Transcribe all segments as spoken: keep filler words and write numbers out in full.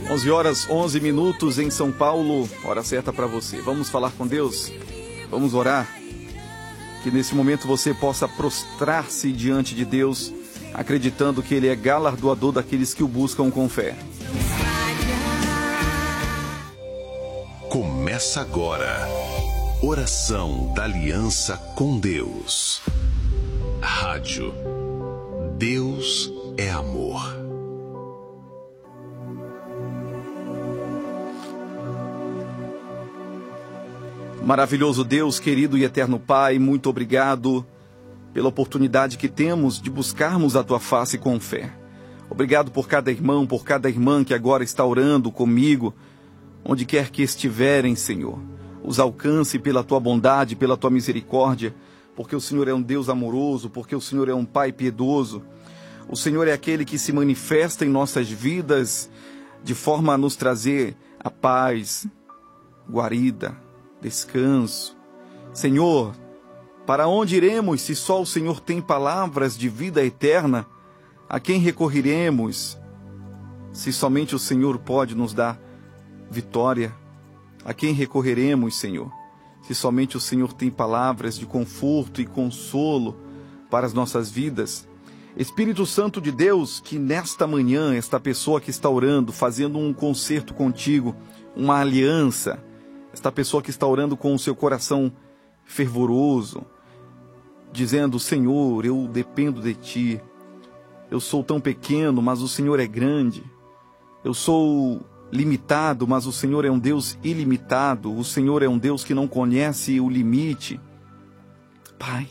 onze horas, onze minutos em São Paulo, hora certa para você. Vamos falar com Deus? Vamos orar? Que nesse momento você possa prostrar-se diante de Deus, acreditando que Ele é galardoador daqueles que o buscam com fé. Começa agora, oração da aliança com Deus. Rádio Deus é amor. Maravilhoso Deus, querido e eterno Pai, muito obrigado pela oportunidade que temos de buscarmos a Tua face com fé. Obrigado por cada irmão, por cada irmã que agora está orando comigo, onde quer que estiverem, Senhor. Os alcance pela Tua bondade, pela Tua misericórdia, porque o Senhor é um Deus amoroso, porque o Senhor é um Pai piedoso. O Senhor é aquele que se manifesta em nossas vidas de forma a nos trazer a paz, guarida, descanso. Senhor, para onde iremos se só o Senhor tem palavras de vida eterna? A quem recorreremos se somente o Senhor pode nos dar vitória? A quem recorreremos, Senhor, se somente o Senhor tem palavras de conforto e consolo para as nossas vidas? Espírito Santo de Deus, que nesta manhã, esta pessoa que está orando, fazendo um concerto contigo, uma aliança, esta pessoa que está orando com o seu coração fervoroso, dizendo: Senhor, eu dependo de Ti, eu sou tão pequeno, mas o Senhor é grande, eu sou limitado, mas o Senhor é um Deus ilimitado, o Senhor é um Deus que não conhece o limite. Pai,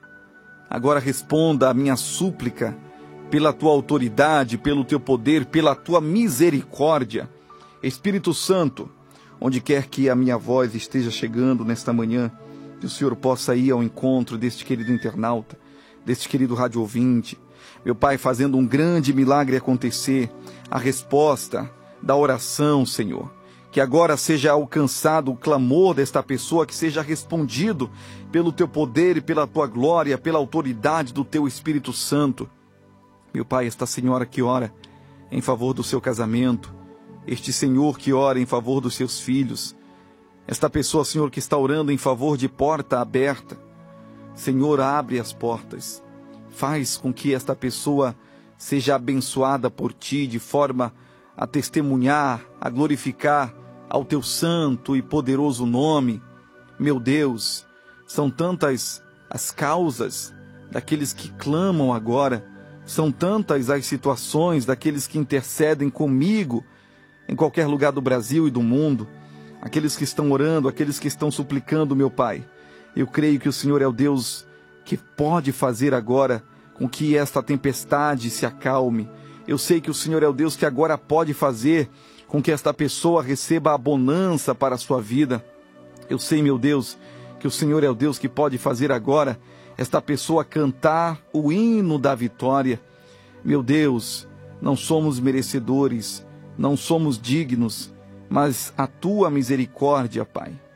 agora responda a minha súplica pela Tua autoridade, pelo Teu poder, pela Tua misericórdia. Espírito Santo, onde quer que a minha voz esteja chegando nesta manhã, que o Senhor possa ir ao encontro deste querido internauta, deste querido rádio ouvinte. Meu Pai, fazendo um grande milagre acontecer, a resposta da oração, Senhor. Que agora seja alcançado o clamor desta pessoa, que seja respondido pelo Teu poder e pela Tua glória, pela autoridade do Teu Espírito Santo. Meu Pai, esta senhora que ora em favor do seu casamento, este Senhor que ora em favor dos seus filhos, esta pessoa, Senhor, que está orando em favor de porta aberta, Senhor, abre as portas, faz com que esta pessoa seja abençoada por Ti, de forma a testemunhar, a glorificar ao Teu santo e poderoso nome. Meu Deus, são tantas as causas daqueles que clamam agora, são tantas as situações daqueles que intercedem comigo em qualquer lugar do Brasil e do mundo, aqueles que estão orando, aqueles que estão suplicando, meu Pai. Eu creio que o Senhor é o Deus que pode fazer agora com que esta tempestade se acalme. Eu sei que o Senhor é o Deus que agora pode fazer com que esta pessoa receba a bonança para a sua vida. Eu sei, meu Deus, que o Senhor é o Deus que pode fazer agora esta pessoa cantar o hino da vitória. Meu Deus, não somos merecedores, não somos dignos, mas a Tua misericórdia, Pai,